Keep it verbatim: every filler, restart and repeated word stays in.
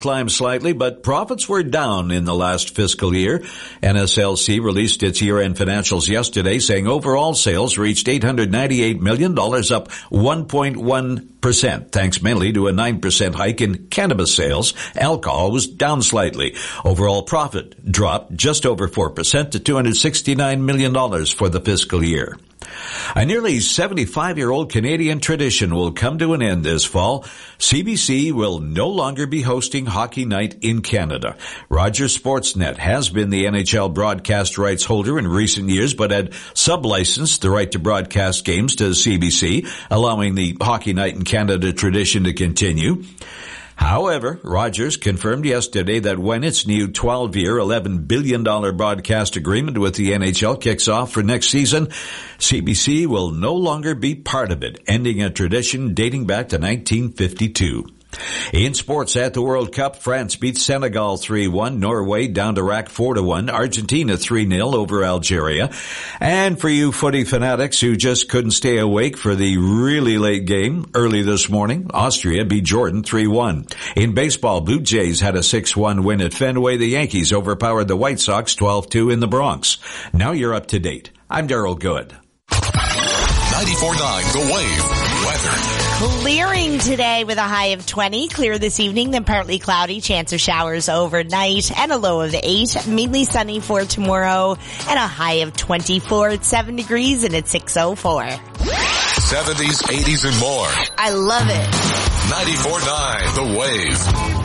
climbed slightly, but profits were down in the last fiscal year. N S L C released its year-end financials yesterday, saying overall sales reached eight hundred ninety-eight million dollars, up one point one percent, thanks mainly to a nine percent hike in cannabis sales. Alcohol was down slightly. Overall profit dropped just over four percent to two hundred sixty-nine million dollars for the fiscal year. A nearly seventy-five-year-old Canadian tradition will come to an end this fall. C B C will no longer be hosting Hockey Night in Canada. Rogers Sportsnet has been the N H L broadcast rights holder in recent years, but had sub-licensed the right to broadcast games to C B C, allowing the Hockey Night in Canada tradition to continue. However, Rogers confirmed yesterday that when its new twelve-year, eleven billion dollars broadcast agreement with the N H L kicks off for next season, C B C will no longer be part of it, ending a tradition dating back to nineteen fifty-two. In sports at the World Cup, France beat Senegal three one, Norway down to Iraq four to one, Argentina three nil over Algeria. And for you footy fanatics who just couldn't stay awake for the really late game early this morning, Austria beat Jordan three one. In baseball, Blue Jays had a six one win at Fenway. The Yankees overpowered the White Sox twelve two in the Bronx. Now you're up to date. I'm Darryl Good. ninety-four point nine The Wave. Weather. Clearing today with a high of twenty. Clear this evening, then partly cloudy. Chance of showers overnight and a low of eight. Mainly sunny for tomorrow and a high of twenty-four at seven degrees and it's six oh four. seventies, eighties, and more. I love it. ninety-four point nine The Wave.